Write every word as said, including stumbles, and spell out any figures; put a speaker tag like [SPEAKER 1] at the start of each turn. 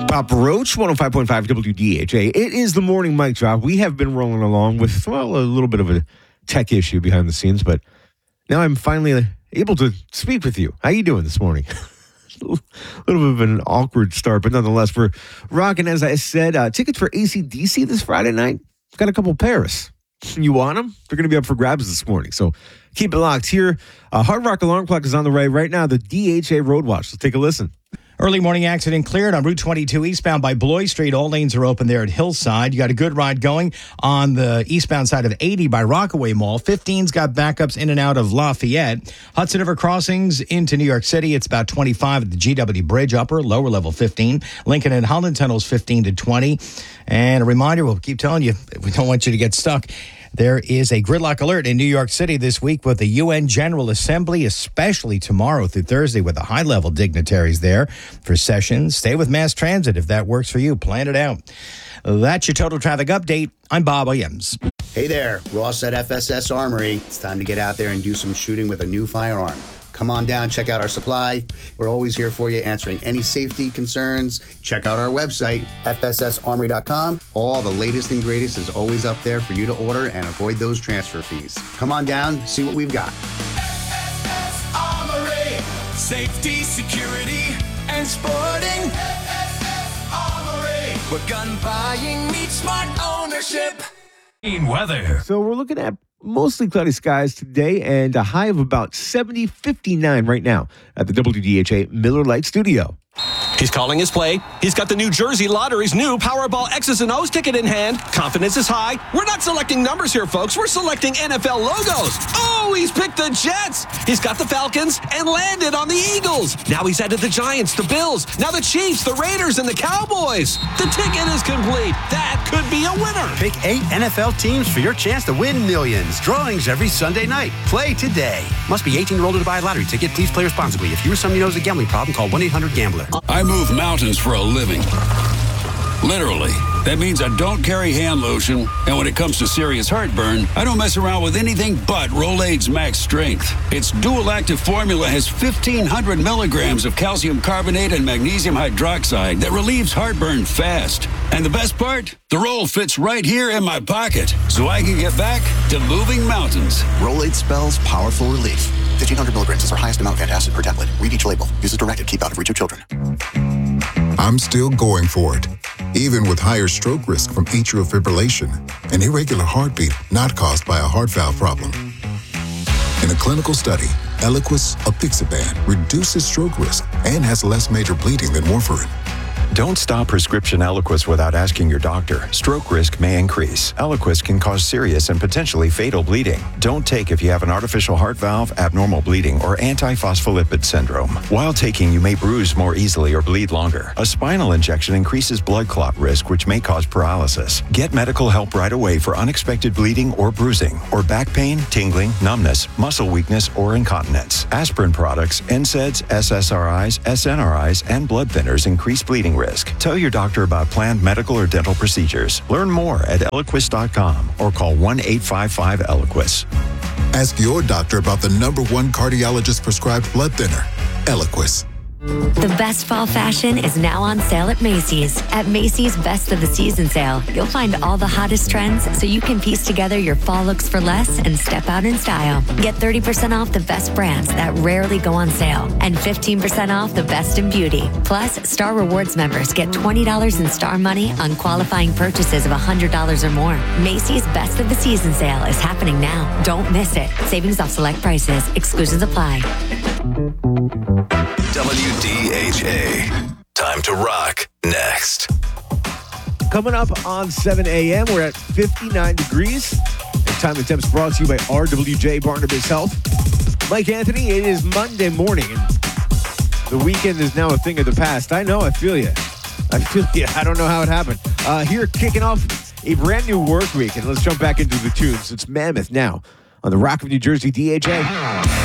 [SPEAKER 1] Papa Roach, one oh five point five W D H A. It is the morning mic drop. We have been rolling along with, well, a little bit of a tech issue behind the scenes, but now I'm finally able to speak with you. How you doing this morning? A little bit of an awkward start, but nonetheless, we're rocking, as I said, uh, tickets for A C D C this Friday night. Got a couple pairs. You want them? They're going to be up for grabs this morning, so keep it locked here. Uh, Hard Rock Alarm Clock is on the way right now. The D H A Road Watch. Let's take a listen.
[SPEAKER 2] Early morning accident cleared on Route twenty-two eastbound by Blois Street. All lanes are open there at Hillside. You got a good ride going on the eastbound side of eighty by Rockaway Mall. fifteen's got backups in and out of Lafayette. Hudson River crossings into New York City. It's about twenty-five at the G W Bridge, upper, lower level fifteen. Lincoln and Holland tunnels fifteen to twenty. And a reminder, we'll keep telling you, we don't want you to get stuck. There is a gridlock alert in New York City this week with the U N General Assembly, especially tomorrow through Thursday with the high-level dignitaries there for sessions. Stay with mass transit if that works for you. Plan it out. That's your total traffic update. I'm Bob Williams.
[SPEAKER 3] Hey there, Ross at F S S Armory. It's time to get out there and do some shooting with a new firearm. Come on down, check out our supply. We're always here for you, answering any safety concerns. Check out our website, F S S armory dot com. All the latest and greatest is always up there for you to order and avoid those transfer fees. Come on down, see what we've got.
[SPEAKER 4] F S S Armory, safety, security, and sporting. F S S Armory, where gun buying meets smart ownership. Weather.
[SPEAKER 1] So we're looking at mostly cloudy skies today and a high of about seventy, fifty-nine right now at the W D H A Miller Lite Studio.
[SPEAKER 5] He's calling his play. He's got the New Jersey Lottery's new Powerball X's and O's ticket in hand. Confidence is high. We're not selecting numbers here, folks. We're selecting N F L logos. Oh, he's picked the Jets. He's got the Falcons and landed on the Eagles. Now he's added the Giants, the Bills, now the Chiefs, the Raiders, and the Cowboys. The ticket is complete. That could be a winner.
[SPEAKER 6] Pick eight N F L teams for your chance to win millions. Drawings every Sunday night. Play today. Must be eighteen or older to buy a lottery ticket. Please play responsibly. If you or someone you know has a gambling problem, call one eight hundred gambler.
[SPEAKER 7] I move mountains for a living. Literally. That means I don't carry hand lotion, and when it comes to serious heartburn, I don't mess around with anything but Rolaids Max Strength. Its dual-active formula has fifteen hundred milligrams of calcium carbonate and magnesium hydroxide that relieves heartburn fast. And the best part? The roll fits right here in my pocket, so I can get back to moving mountains.
[SPEAKER 8] Rolaids spells powerful relief. fifteen hundred milligrams is our highest amount of antacid per tablet. Read each label. Use as directed. Keep out of reach of children.
[SPEAKER 9] I'm still going for it, even with higher stroke risk from atrial fibrillation, an irregular heartbeat not caused by a heart valve problem. In a clinical study, Eliquis apixaban reduces stroke risk and has less major bleeding than warfarin.
[SPEAKER 10] Don't stop prescription Eliquis without asking your doctor. Stroke risk may increase. Eliquis can cause serious and potentially fatal bleeding. Don't take if you have an artificial heart valve, abnormal bleeding, or antiphospholipid syndrome. While taking, you may bruise more easily or bleed longer. A spinal injection increases blood clot risk, which may cause paralysis. Get medical help right away for unexpected bleeding or bruising, or back pain, tingling, numbness, muscle weakness, or incontinence. Aspirin products, N SAIDs, S S R Is, S N R Is, and blood thinners increase bleeding risk. Tell your doctor about planned medical or dental procedures. Learn more at Eliquis dot com or call one eight five five Eliquis.
[SPEAKER 9] Ask your doctor about the number one cardiologist prescribed blood thinner, Eliquis.
[SPEAKER 11] The best fall fashion is now on sale at Macy's. At Macy's Best of the Season sale, you'll find all the hottest trends so you can piece together your fall looks for less and step out in style. Get thirty percent off the best brands that rarely go on sale and fifteen percent off the best in beauty. Plus, Star Rewards members get twenty dollars in Star Money on qualifying purchases of one hundred dollars or more. Macy's Best of the Season sale is happening now. Don't miss it. Savings off select prices. Exclusions apply.
[SPEAKER 4] W D H A. Time to rock next.
[SPEAKER 1] Coming up on seven a.m., we're at fifty-nine degrees. And Time and Temps brought to you by R W J Barnabas Health. Mike Anthony, it is Monday morning, and the weekend is now a thing of the past. I know, I feel you. I feel you. I don't know how it happened. Uh, here, kicking off a brand new work week, and let's jump back into the tunes. It's Mammoth now on the Rock of New Jersey D H A.